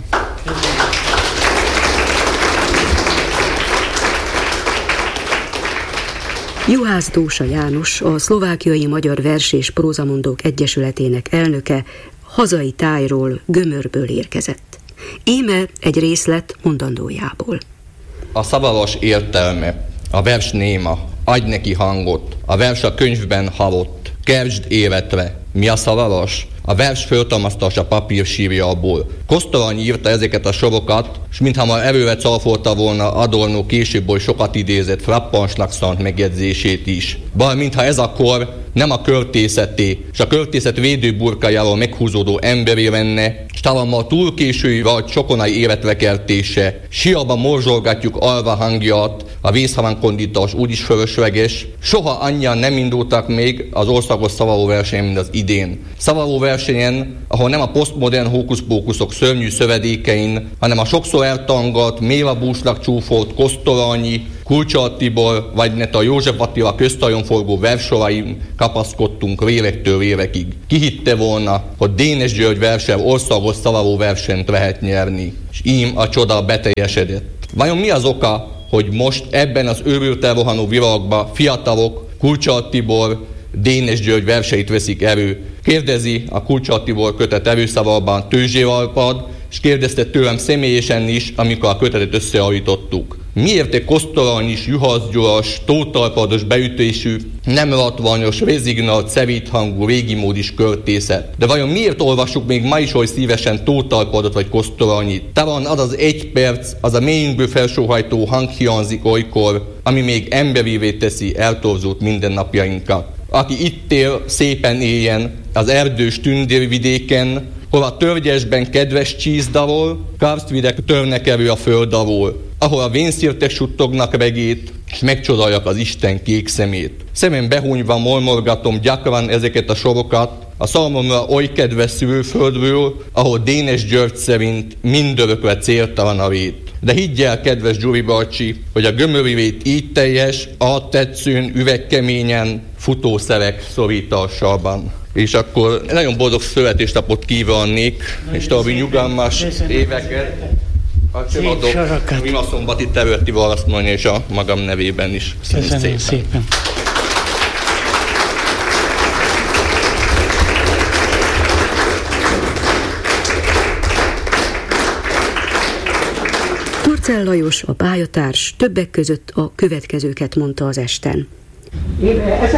Juhász Dósa János, a Szlovákiai Magyar Vers- és Prózamondók Egyesületének elnöke hazai tájról, Gömörből érkezett. Íme egy részlet mondandójából. A szavaros értelme, a vers néma, adj neki hangot, a vers a könyvben halott, kertsd életre. Mi a szavaros? A vers föltamasztas a papír sírjából. Kosztolany írta ezeket a sorokat, s mintha már előre calfolta volna Adorno később oly sokat idézett frappansnak szánt megjegyzését is. Bár mintha ez a kor nem a költészeté, s a költészet védőburkájával meghúzódó emberé lenne, s talán ma túl késői vagy csokonai életvekeltése, siaba morzsolgatjuk alva hangját, a vészhalankondítás úgyis fölösleges, soha annyian nem indultak még az országos szavalóversenyen, mint az idén. Szavalóversenyen, ahol nem a posztmodern hókuszpókuszok szörnyű szövedékein, hanem a sokszor eltangadt, Méva Búslag csúfolt Kosztolányi, Kulcsal Tibor, vagy net a József Attila köztajon forgó versoraim kapaszkodtunk vérektől vérekig. Ki hitte volna, hogy Dénes György versel országos szavalóversenyt lehet nyerni, és ím a csoda beteljesedett. Vajon mi az oka, hogy most ebben az őrült elrohanó világban fiatalok Kulcsal Tibor, Dénes György verseit veszik elő? Kérdezi a Kulcsal Tibor kötet előszavában Tőzsé Alpad, és kérdezte tőlem személyesen is, amikor a kötetet összeállítottuk. Miért egy kosztolanyis, juhaszgyoras, tótalpados beütésű, nem latványos, rezignált, szevíthangú, régimódis költészet? De vajon miért olvassuk még ma is oly szívesen tótalpadot vagy kosztolanyit? Talán az az egy perc, az a mélyünkből felsóhajtó hang hiányzik olykor, ami még emberivé teszi eltorzult mindennapjainkat. Aki itt él, szépen éljen, az erdős tündérvidéken, hol a törgyesben kedves csízdavol, karsztvidek törnek elő a föld alól, ahol a vénszirtek suttognak regét, és megcsodaljak az Isten kék szemét. Szemem behunyva mormorgatom gyakran ezeket a sorokat, a számomra oly kedves szülőföldről, ahol Dénes György szerint mindörökre céltalan a vét. De higgy el, kedves Gyuri bácsi, hogy a gömörivét így teljes, áttetszőn, üvegkeményen, futószerek szorításában. És akkor nagyon boldog születésnapot kívánnék, és további nyugalmas éveket. A csomagok Mimaszombati területi választmány és a magam nevében is. Köszönöm szépen. Torcell Lajos, a pályatárs többek között a következőket mondta az esten. Én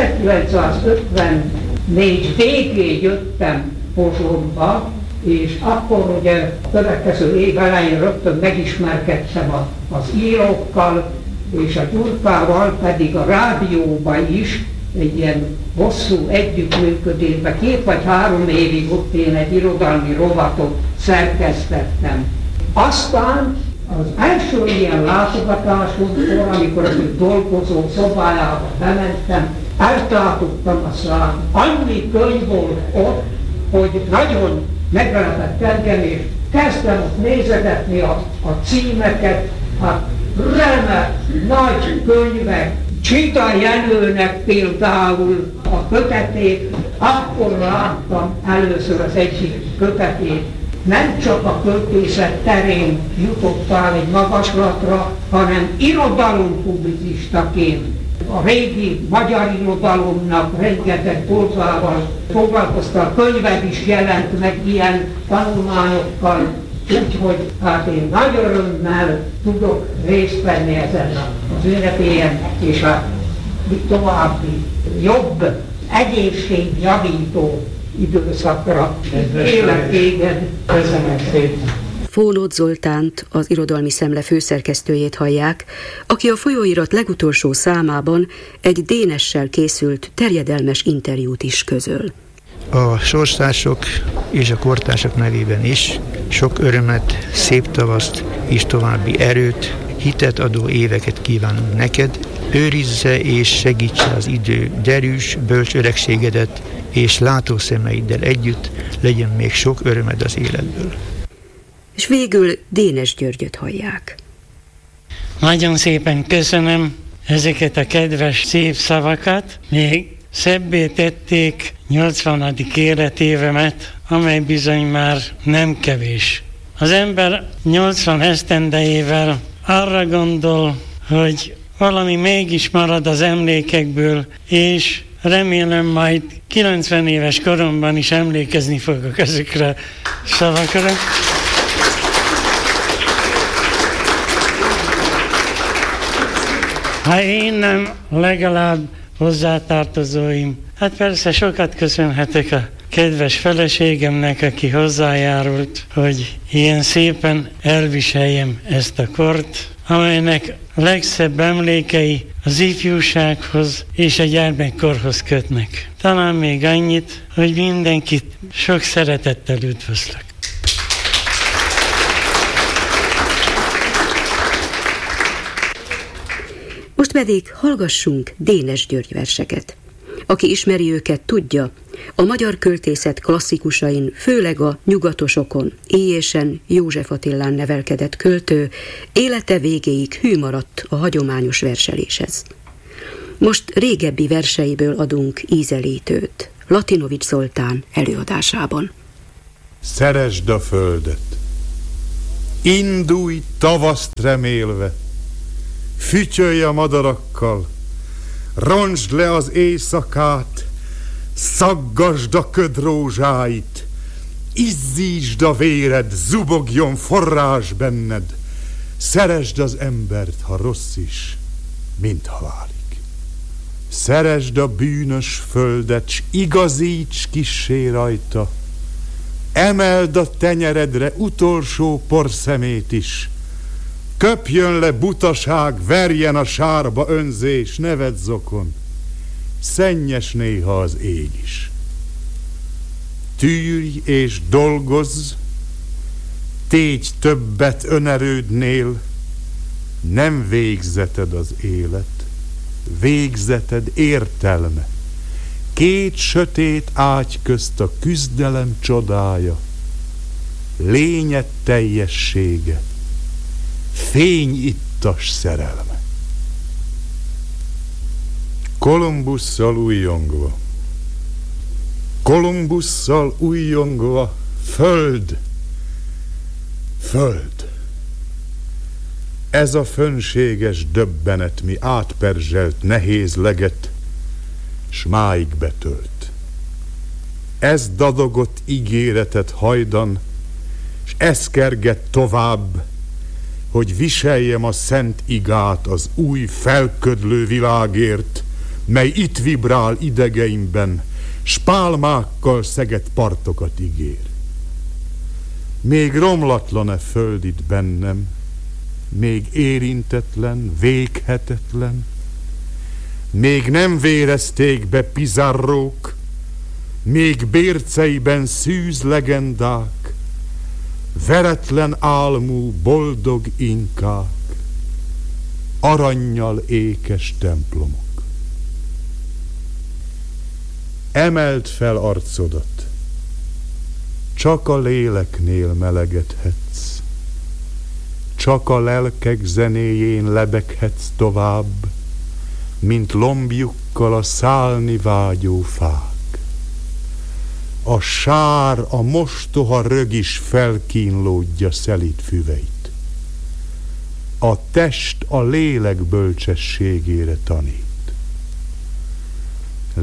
1954 végén jöttem Pozsonyba, és akkor ugye következő év elején rögtön megismerkedtem az írókkal, és a Gyurkával pedig a rádióban is egy ilyen hosszú együttműködésben, 2 vagy 3 évig ott én egy irodalmi rovatot szerkesztettem. Aztán az első ilyen látogatásunkkor, amikor az ő dolgozó szobájába bementem, eltátottam a szám. Annyi könyv volt ott, hogy nagyon meglepett engem, és kezdtem ott nézegetni a címeket, hát remek, nagy könyvek, Csita Jenőnek például a kötetét, akkor láttam először az egyik kötetét. Nem csak a költészet terén jutottál egy magaslatra, hanem irodalompublicistaként A régi magyar irodalomnak rengeteg dolgával foglalkoztak, könyvek is jelent meg ilyen tanulmányokkal, úgyhogy hát én nagy örömmel tudok részt venni ezen az ünnepélyen, és a további jobb, egészségjavító időszakra élek téged. Köszönöm szépen. Fónót Zoltánt, az Irodalmi Szemle főszerkesztőjét hallják, aki a folyóirat legutolsó számában egy Dénessel készült terjedelmes interjút is közöl. A sorstársok és a kortársak nevében is sok örömet, szép tavaszt és további erőt, hitet adó éveket kívánunk neked. Őrizze és segítse az idő derűs, bölcs öregségedet, és látószemeiddel együtt legyen még sok örömed az életből. És végül Dénes Györgyöt hallják. Nagyon szépen köszönöm ezeket a kedves, szép szavakat. Még szebbé tették 80. életévemet, amely bizony már nem kevés. Az ember 80 esztendejével arra gondol, hogy valami mégis marad az emlékekből, és remélem majd 90 éves koromban is emlékezni fogok ezekre a szavakra. Ha én nem, legalább hozzátartozóim. Hát persze sokat köszönhetek a kedves feleségemnek, aki hozzájárult, hogy ilyen szépen elviseljem ezt a kort, amelynek legszebb emlékei az ifjúsághoz és a gyermekkorhoz kötnek. Talán még annyit, hogy mindenkit sok szeretettel üdvözlök. Most pedig hallgassunk Dénes György verseket. Aki ismeri őket, tudja, a magyar költészet klasszikusain, főleg a nyugatosokon, éjésen József Attilán nevelkedett költő, élete végéig hű maradt a hagyományos verseléshez. Most régebbi verseiből adunk ízelítőt, Latinovics Zoltán előadásában. Szeresd a földet, indulj tavaszt remélve, fütyölj a madarakkal, roncsd le az éjszakát, szaggasd a ködrózsáit, izzítsd a véred, zubogjon forrás benned, szeresd az embert, ha rossz is, mint halálig. Szeresd a bűnös földet, s igazíts kissé rajta, emeld a tenyeredre utolsó porszemét is, köpjön le butaság, verjen a sárba önzés, neved zokon, szennyes néha az ég is. Tűrj és dolgozz, tégy többet önerődnél, nem végzeted az élet, végzeted értelme. Két sötét ágy közt a küzdelem csodája, lényed teljessége, fényittas szerelme. Kolumbusszal újjongva, Kolumbusszal újjongva, föld, föld. Ez a fönséges döbbenet, mi átperzselt nehéz leget, s máig betölt. Ez dadogott ígéretet hajdan, s ez kerget tovább, hogy viseljem a szent igát az új felködlő világért, mely itt vibrál idegeimben, s pálmákkal szegett partokat ígér. Még romlatlan-e föld itt bennem, még érintetlen, véghetetlen, még nem vérezték be Pizarrók, még bérceiben szűz legendák, veretlen álmú boldog inkák, arannyal ékes templomok. Emeld fel arcodat, csak a léleknél melegedhetsz, csak a lelkek zenéjén lebeghetsz tovább, mint lombjukkal a szállni vágyó fák. A sár, a mostoha rög is felkínlódja szelíd füveit. A test a lélek bölcsességére tanít.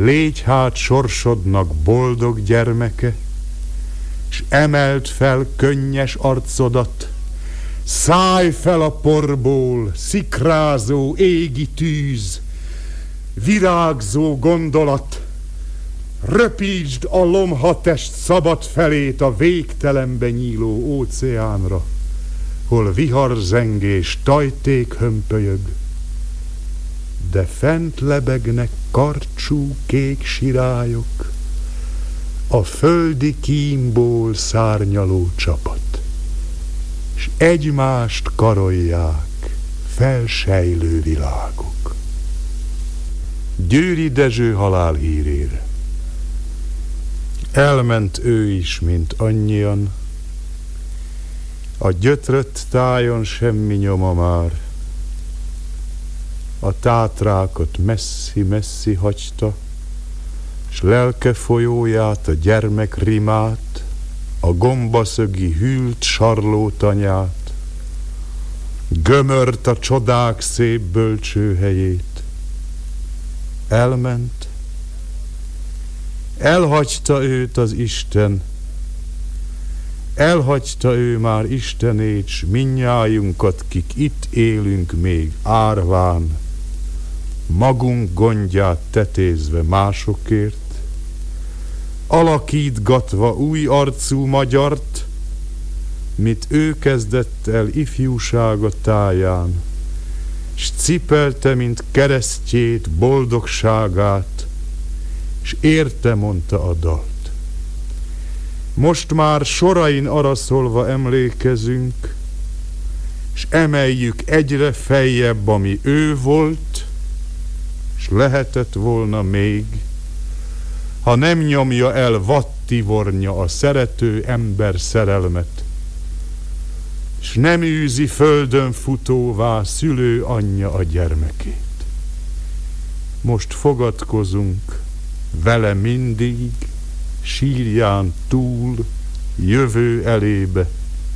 légy hát sorsodnak boldog gyermeke, s emeld fel könnyes arcodat, szállj fel a porból, szikrázó égi tűz, virágzó gondolat, röpítsd a lomhatest szabad felét a végtelenbe nyíló óceánra, hol viharzengés tajték hömpölyög, de fent lebegnek karcsú kék sirályok, a földi kímból szárnyaló csapat, s egymást karolják felsejlő világok. Győri Dezső halálhírére. Elment ő is, mint annyian, a gyötrött tájon semmi nyoma már, a tátrákat messzi-messzi hagyta, s lelke folyóját, a gyermek rimát, a gombaszögi hűlt sarlótanyát, gömört a csodák szép bölcsőhelyét. Elment, elhagyta őt az Isten, elhagyta ő már Istenét, s mindnyájunkat, kik itt élünk még árván, magunk gondját tetézve másokért, alakítgatva új arcú magyart, mit ő kezdett el ifjúsága táján, s cipelte, mint keresztjét, boldogságát, s érte mondta a dalt. Most már sorain araszolva emlékezünk, s emeljük egyre feljebb, ami ő volt, s lehetett volna még, ha nem nyomja el vadtivornya a szerető ember szerelmet, s nem űzi földön futóvá szülő anyja a gyermekét. Most fogadkozunk vele mindig, sírján túl, jövő elébe,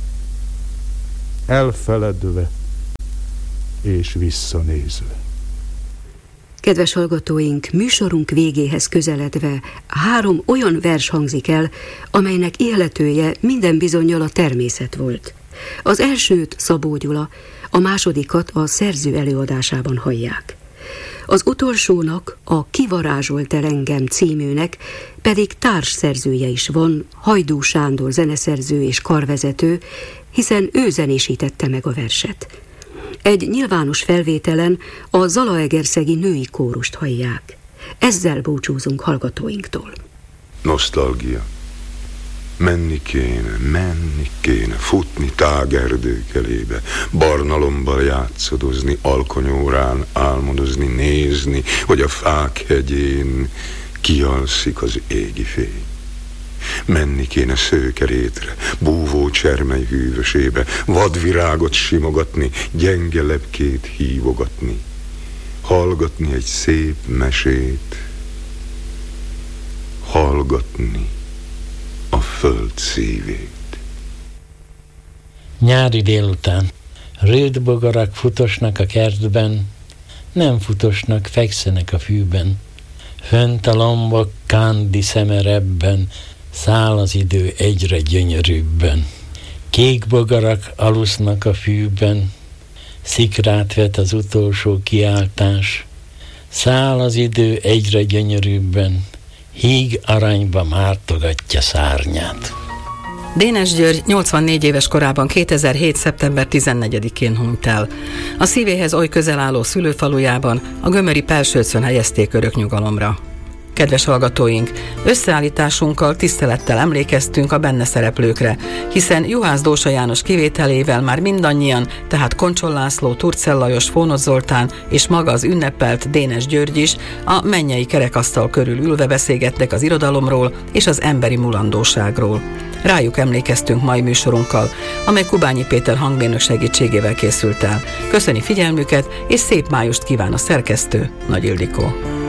elfeledve és visszanézve. Kedves hallgatóink, műsorunk végéhez közeledve 3 olyan vers hangzik el, amelynek illetője minden bizonnyal a természet volt. Az elsőt Szabó Gyula, a másodikat a szerző előadásában hallják. Az utolsónak, a Kivarázsolt el engem címűnek pedig társszerzője is van, Hajdú Sándor zeneszerző és karvezető, hiszen ő zenésítette meg a verset. Egy nyilvános felvételen a zalaegerszegi női kórust hallják. Ezzel búcsúzunk hallgatóinktól. Nosztalgia. Menni kéne, futni tágerdők elébe, barna lombbal játszadozni, alkonyórán álmodozni, nézni, hogy a fák hegyén kialszik az égi fény. Menni kéne szőkerétre, búvó csermely hűvösébe, vadvirágot simogatni, gyenge lepkét hívogatni, hallgatni egy szép mesét, hallgatni a föld szívét. Nyári délután. Rődbogarak futosnak a kertben, nem futosnak, fekszenek a fűben. Fönt a lombok kándi szemerebben, száll az idő egyre gyönyörűbben. Kék bogarak alusznak a fűben, szikrát vet az utolsó kiáltás. Száll az idő egyre gyönyörűbben, híg aranyba mártogatja szárnyát. Dénes György 84 éves korában 2007. szeptember 14-én hunyt el. A szívéhez oly közel álló szülőfalujában, a gömöri Pelsőcön helyezték örök nyugalomra. Kedves hallgatóink, összeállításunkkal tisztelettel emlékeztünk a benne szereplőkre, hiszen Juhász Dósa János kivételével már mindannyian, tehát Koncsol László, Turcell Lajos, Fónosz Zoltán és maga az ünnepelt Dénes György is a mennyei kerekasztal körül ülve beszélgettek az irodalomról és az emberi mulandóságról. Rájuk emlékeztünk mai műsorunkkal, amely Kubányi Péter hangmérnök segítségével készült el. Köszöni figyelmüket, és szép májust kíván a szerkesztő, Nagy Ildikó.